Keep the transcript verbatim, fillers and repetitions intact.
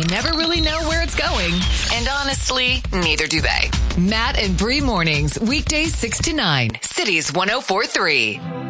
never really know where it's going. And honestly, neither do they. Matt and Bree mornings, weekdays six to nine. Cities one oh four three.